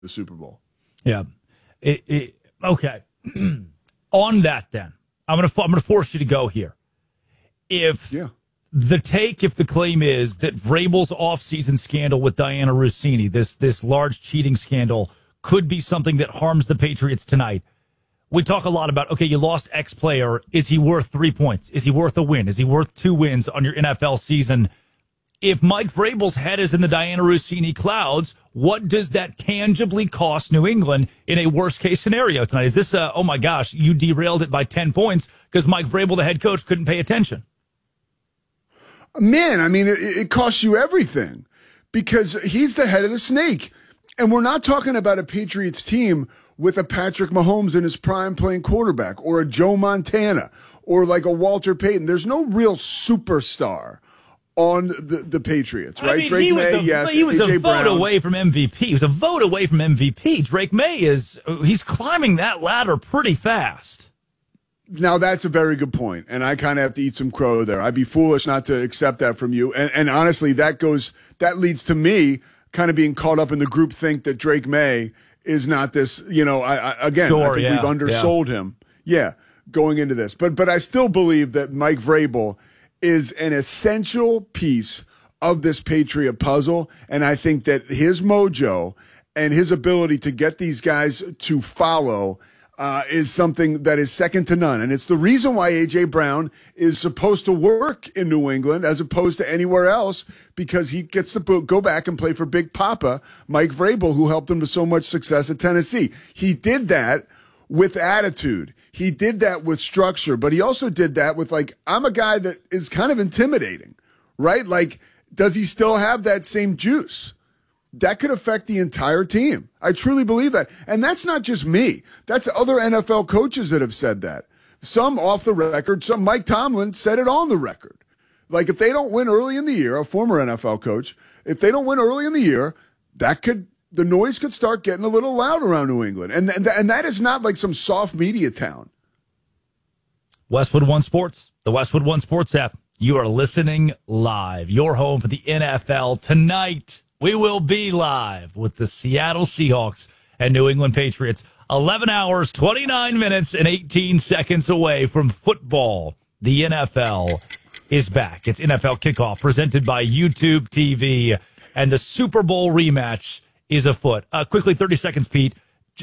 the Super Bowl. Yeah. Okay. On that, then, I'm gonna force you to go here. If the claim is that Vrabel's offseason scandal with Diana Russini, this large cheating scandal, could be something that harms the Patriots tonight. We talk a lot about, okay, you lost X player. Is he worth 3 points? Is he worth a win? Is he worth 2 wins on your NFL season? If Mike Vrabel's head is in the Diana Russini clouds, what does that tangibly cost New England in a worst-case scenario tonight? Is this oh, my gosh, you derailed it by 10 points because Mike Vrabel, the head coach, couldn't pay attention? Man, I mean, it costs you everything because he's the head of the snake. And we're not talking about a Patriots team with a Patrick Mahomes in his prime playing quarterback or a Joe Montana or like a Walter Payton. There's no real superstar on the Patriots, right? I mean, Drake May, yes. He was a vote away from MVP. He was a vote away from MVP. Drake May he's climbing that ladder pretty fast. Now, that's a very good point, and I kind of have to eat some crow there. I'd be foolish not to accept that from you. And honestly, that leads to me kind of being caught up in the group think that Drake May is not this, I think we've undersold him. Yeah, going into this. But I still believe that Mike Vrabel is an essential piece of this Patriot puzzle, and I think that his mojo and his ability to get these guys to follow is something that is second to none. And it's the reason why A.J. Brown is supposed to work in New England as opposed to anywhere else, because he gets to go back and play for Big Papa, Mike Vrabel, who helped him to so much success at Tennessee. He did that with attitude. He did that with structure, but he also did that with, I'm a guy that is kind of intimidating, right? Does he still have that same juice? That could affect the entire team. I truly believe that. And that's not just me. That's other NFL coaches that have said that. Some off the record, some Mike Tomlin said it on the record. If they don't win early in the year, a former NFL coach, if they don't win early in the year, the noise could start getting a little loud around New England. And that is not like some soft media town. Westwood One Sports, the Westwood One Sports app. You are listening live. Your home for the NFL tonight. We will be live with the Seattle Seahawks and New England Patriots. 11 hours, 29 minutes, and 18 seconds away from football. The NFL is back. It's NFL Kickoff presented by YouTube TV, and the Super Bowl rematch is afoot. Quickly, 30 seconds, Pete.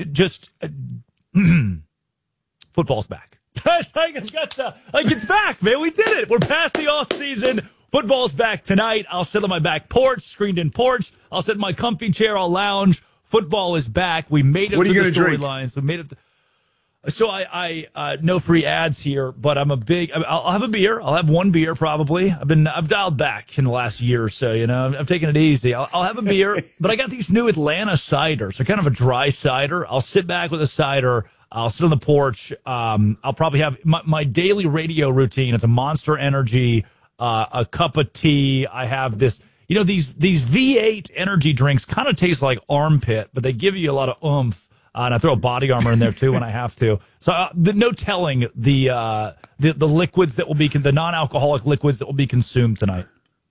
Football's back. It's back, man. We did it. We're past the off season. Football's back tonight. I'll sit on my back porch, screened-in porch. I'll sit in my comfy chair. I'll lounge. Football is back. We made it to the storylines. We made it. So I no free ads here, but I'll have a beer. I'll have one beer probably. I've dialed back in the last year or so. I've taken it easy. I'll have a beer, but I got these new Atlanta ciders. They're kind of a dry cider. I'll sit back with a cider. I'll sit on the porch. I'll probably have my daily radio routine. It's a Monster Energy, a cup of tea. I have this, these V8 energy drinks kind of taste like armpit, but they give you a lot of oomph. And I throw a Body Armor in there too when I have to. So no telling the liquids that will be, the non-alcoholic liquids that will be consumed tonight.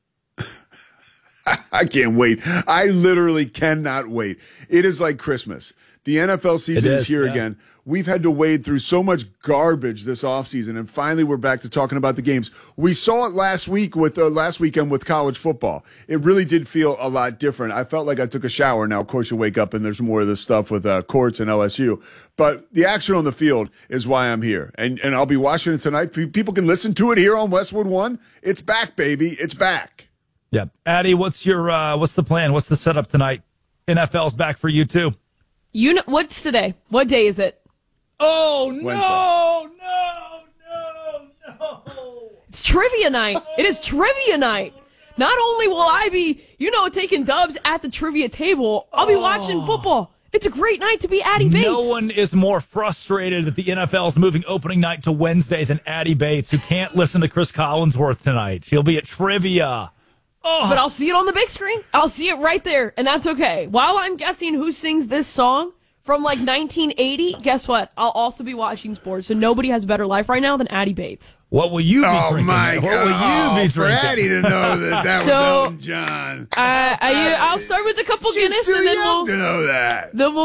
I can't wait. I literally cannot wait. It is like Christmas. The NFL season is here again. We've had to wade through so much garbage this offseason, and finally we're back to talking about the games. We saw it last weekend with college football. It really did feel a lot different. I felt like I took a shower. Now, of course, you wake up and there's more of this stuff with courts and LSU. But the action on the field is why I'm here. And I'll be watching it tonight. People can listen to it here on Westwood One. It's back, baby. It's back. Yeah. Addie, what's the plan? What's the setup tonight? NFL's back for you, too. What's today? What day is it? Oh, Wednesday. No. It's trivia night. It is trivia night. Not only will I be, taking dubs at the trivia table, I'll be watching football. It's a great night to be Addie Bates. No one is more frustrated that the NFL is moving opening night to Wednesday than Addie Bates, who can't listen to Chris Collinsworth tonight. She'll be at trivia. Oh. But I'll see it on the big screen. I'll see it right there, and that's okay. While I'm guessing who sings this song from like 1980, guess what? I'll also be watching sports. So nobody has a better life right now than Addie Bates. What will you be drinking? My What God. will you be for drinking? Addie to know that was Elton John. I'll start with a couple She's Guinness too and then young to know that. we'll